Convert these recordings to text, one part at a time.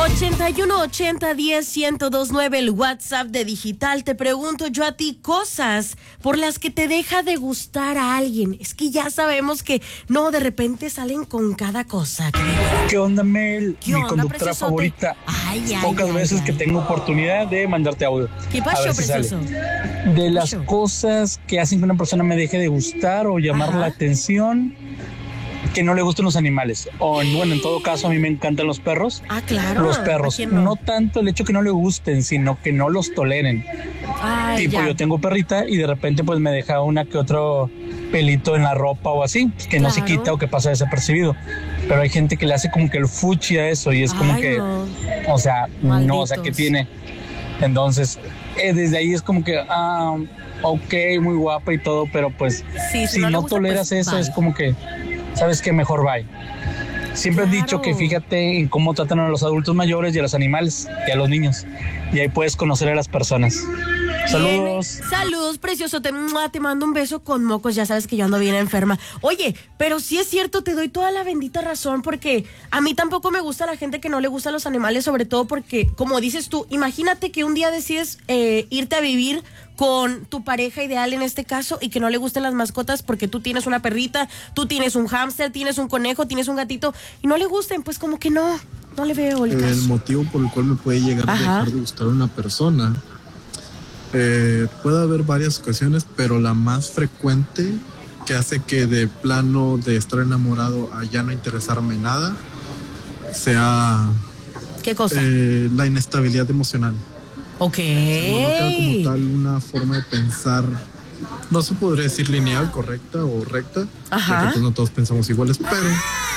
8180101029, el WhatsApp de Digital. Te pregunto yo a ti, cosas por las que te deja de gustar a alguien. Es que ya sabemos que no, de repente salen con cada cosa. ¿Qué onda, Mel? ¿Qué Mi onda, conductora preciosote? favorita. Ay, Pocas veces ay. que tengo oportunidad de mandarte audio. ¿Qué A pasó, ver si sale. precioso? De las pasó? cosas que hacen que una persona me deje de gustar o llamar Ajá. la atención, que no le gusten los animales. O bueno, en todo caso, a mí me encantan los perros. Ah, claro. Los ¿A perros, quién no tanto el hecho que no le gusten, sino que no los toleren. Ay, Tipo, ya. yo tengo perrita y de repente pues me deja una que otro pelito en la ropa o así, que no se Claro. quita o que pasa desapercibido. Pero hay gente que le hace como que el fuchi a eso y es como Ay, que, no. o sea, no, o sea, ¿qué Malditos. tiene? Entonces, desde ahí es como que, ok, muy guapa y todo, pero pues Sí, si no le no gusta, toleras pues, eso, bye. es como que, ¿sabes qué? Mejor bye. Siempre he dicho que Claro. fíjate en cómo tratan a los adultos mayores y a los animales y a los niños. Y ahí puedes conocer a las personas. Saludos. Saludos, precioso. Te mando un beso con mocos. Ya sabes que yo ando bien enferma. Oye, pero sí es cierto, te doy toda la bendita razón, porque a mí tampoco me gusta la gente que no le gusta los animales, sobre todo porque, como dices tú, imagínate que un día decides irte a vivir con tu pareja ideal en este caso y que no le gusten las mascotas porque tú tienes una perrita, tú tienes un hámster, tienes un conejo, tienes un gatito y no le gusten, pues como que no le veo el El caso. motivo por el cual me puede llegar a Ajá. dejar de gustar una persona, puede haber varias ocasiones, pero la más frecuente que hace que de plano de estar enamorado a ya no interesarme nada sea ¿Qué cosa? la inestabilidad emocional. Ok. No queda como tal una forma de pensar, no se podría decir lineal, correcta o recta, Ajá. porque pues no todos pensamos iguales, pero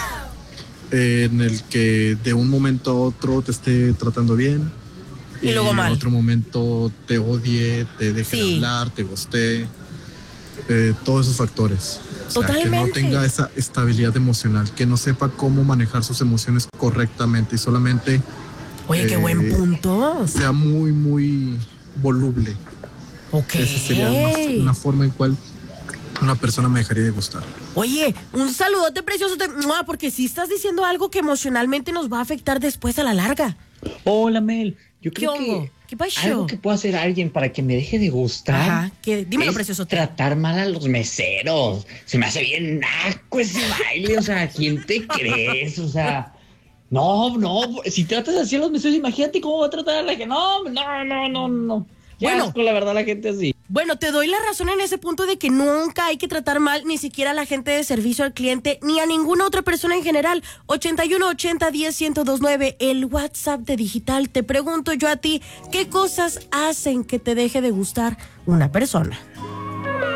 en el que de un momento a otro te esté tratando bien Y luego mal. en otro momento te odie, te deje Sí. de hablar, te gostee, todos esos factores. O sea, que no Totalmente. tenga esa estabilidad emocional, que no sepa cómo manejar sus emociones correctamente y solamente Oye, qué buen punto. sea muy, muy voluble. Ok. Esa sería una forma en cual una persona me dejaría de gustar. Oye, un saludote precioso, porque si estás diciendo algo que emocionalmente nos va a afectar después a la larga. Hola, Mel. Yo ¿Qué creo hubo? que ¿Qué pasó? algo que puede hacer alguien para que me deje de gustar. Ajá, dímelo, es precioso. tratar mal a los meseros. Se me hace bien naco ese baile. O sea, ¿quién te crees? O sea, no. Si tratas así a los meseros, imagínate cómo va a tratar a la gente. No. Qué Bueno. asco, la verdad, la gente así. Bueno, te doy la razón en ese punto de que nunca hay que tratar mal ni siquiera a la gente de servicio al cliente ni a ninguna otra persona en general. 8180101029, el WhatsApp de Digital. Te pregunto yo a ti, ¿qué cosas hacen que te deje de gustar una persona?